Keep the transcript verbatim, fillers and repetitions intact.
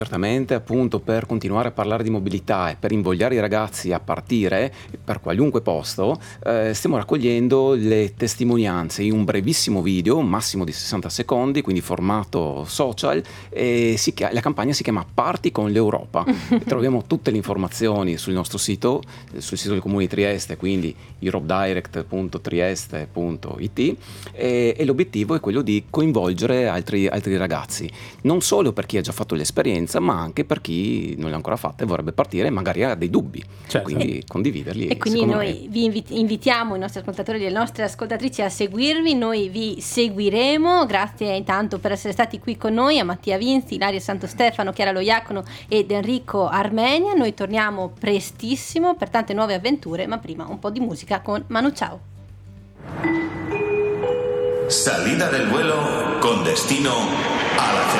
Certamente, appunto, per continuare a parlare di mobilità e per invogliare i ragazzi a partire per qualunque posto, eh, stiamo raccogliendo le testimonianze in un brevissimo video, un massimo di sessanta secondi, quindi formato social, e si chia- la campagna si chiama Parti con l'Europa. E troviamo tutte le informazioni sul nostro sito, eh, sul sito del Comune di Trieste, quindi europedirect punto trieste punto it, e, e l'obiettivo è quello di coinvolgere altri, altri ragazzi, non solo per chi ha già fatto l'esperienza, ma anche per chi non l'ha ancora fatta e vorrebbe partire e magari ha dei dubbi, Certo. quindi E, condividerli. E quindi secondo noi me... vi invit- invitiamo i nostri ascoltatori e le nostre ascoltatrici a seguirvi, noi vi seguiremo. Grazie intanto per essere stati qui con noi a Mattia Vinzi, Ilaria Santostefano, Chiara Loiacono ed Enrico Armenia. Noi torniamo prestissimo per tante nuove avventure, ma prima un po' di musica con Manu Chao. Salida del vuelo con destino a la